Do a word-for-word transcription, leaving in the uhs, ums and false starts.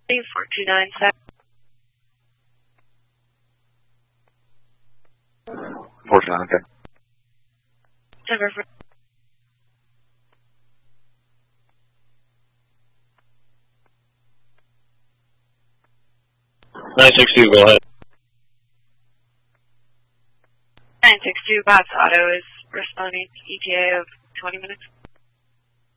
four two nine seven. four two nine, okay. Denver for nine six two, go ahead. nine six two, Bots Auto is responding to E T A of twenty minutes.